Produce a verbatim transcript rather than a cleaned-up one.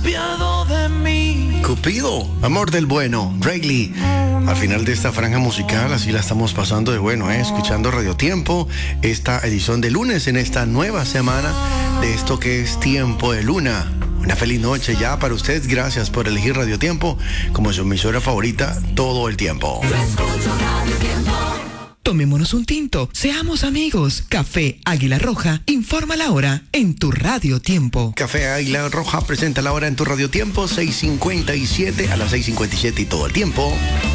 apiado de mí. Cupido, amor del bueno, Drake Lee. Al final de esta franja musical, así la estamos pasando de bueno, ¿eh? Escuchando Radio Tiempo, esta edición de lunes en esta nueva semana de esto que es Tiempo de Luna. Una feliz noche ya para ustedes. Gracias por elegir Radio Tiempo como su emisora favorita todo el tiempo. Tomémonos un tinto, seamos amigos. Café Águila Roja informa la hora en tu Radio Tiempo. Café Águila Roja presenta la hora en tu Radio Tiempo, seis cincuenta y siete a las seis cincuenta y siete y todo el tiempo.